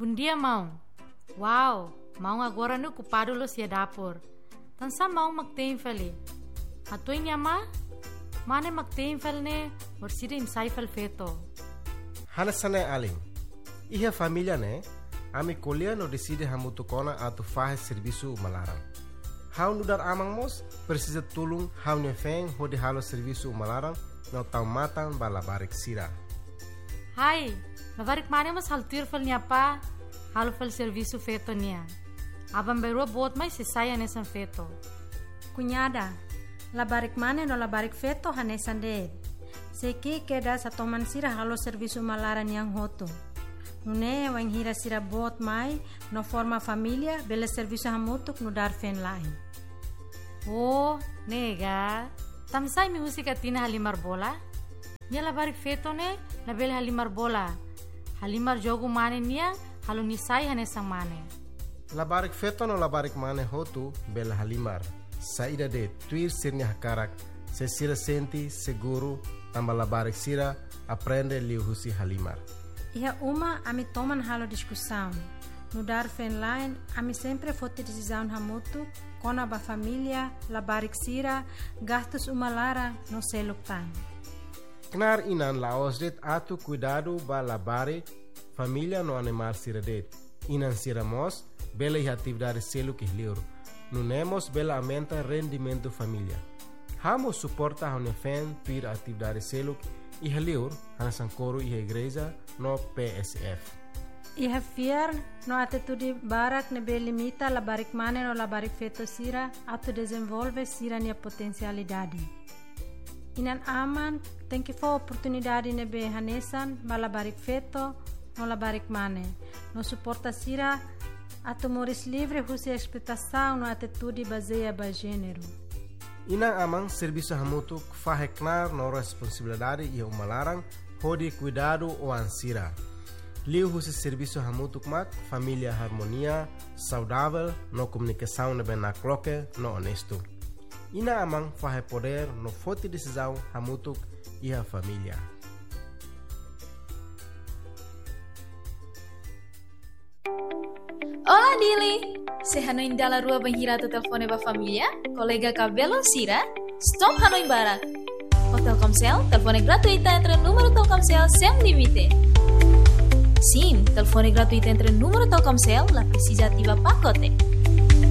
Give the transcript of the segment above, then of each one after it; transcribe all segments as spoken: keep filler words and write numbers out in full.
Bom dia, mão. Uau, mão agora no ocupado lo sia dapur. Tansa mão magteenfel e. Ato inya ma? Mane magteenfel ne orsida insaifel feto. Hana sana aling. Iha família ne, ami kolya no decide hamutu kona atu fahe serviço malaram. Hau nudar amang mos precisa tulung hau ne feng hodi halo serviço malaram no tau matang balabarik sira. Hai, labarik mane mas haltir fel niya pa, halo fel serviço feto niya. Abang berua bot mai se saya nesan feto. Cunhada, labarik mane no labarik feto hanesan de. Seki keda sa toman sira halo serviço malaran yang hoto. Nune wang hira sira bot mai no forma família bela serviço hamutuk no dar fen lain. Oh, nega. Tamsay mi musika tina halimar bola? Nia labarik feto ne la bela halimar bola. Halimar jogo mane nia halo nisay hanesang mane. Labarik feto no labarik mane hotu bela halimar. Saída de tuir sirnya hakarak, se sira senti seguro tamba labarik sira aprende liu husi halimar. Iha uma ami toman halo discussão. No dar fen line, ami sempre fote decisão hamutu, kona ba família, labarik sira, gastos uma lara no seluk tan. Knar inan laos det atu cuidado ba labare família no animal sira det. Inan sira mos, bela iha atividade seluk ihliur. Nunemos bela aumenta rendimento família. Hamo suporta hone fen tuir atividade seluk ihliur, hanasan coro iha igreja no P S F. Iha fiar no atitude barak nebe limita labarik mane no labarik feto sira atu desenvolve sira nia potencialidade. Inan aman tem que for oportunidade nebe hanesan ba labarik feto no labarik mane. No suporta sira atu moris livre husi expectação no atitude baseia ba gênero. Inang amang serviço hamutu fahe knar no responsabilidade ia umalarang hodi cuidado o ansira. Liu husi serviço hamutuk mak família harmonia, saudável, no comunicação nebe na cloque, no honesto. Ina amang fahe poder no forte decisão hamutuk ia família. Olá, Dili! Se Hanoi dalla rua banhirato telefone ba família, colega cabelo sira, stop Hanoi Barak. O Telkomsel, telefone gratuita entre número Telkomsel sem limite. Sim, telefone gratuito entre número Telkomsel, la precisa ativa pacote.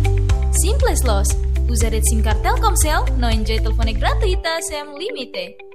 Simples los, usa red SIM card Telkomsel, no enjoy telefone gratuita sem limite.